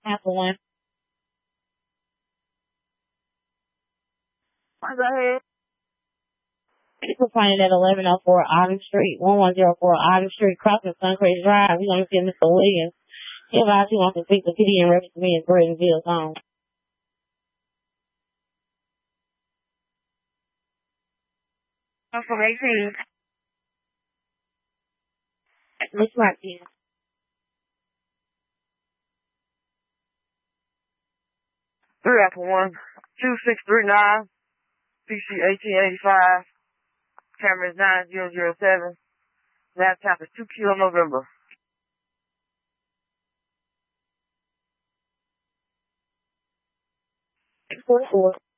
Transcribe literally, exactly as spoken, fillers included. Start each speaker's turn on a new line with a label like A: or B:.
A: Apple one.
B: Go ahead.
A: You can find it at eleven oh four Autumn Street, one one zero four Autumn Street, crossing Suncrest Drive. You're going to see Mister Williams. He advised he wants to speak to P D and reference me as Bradenville's home. I'm from eighteen. Miss Martinez.
B: Three Apple one, two six three nine, P C eighteen eighty-five, camera is nine zero zero seven, laptop is two Kilo November.
A: Four four.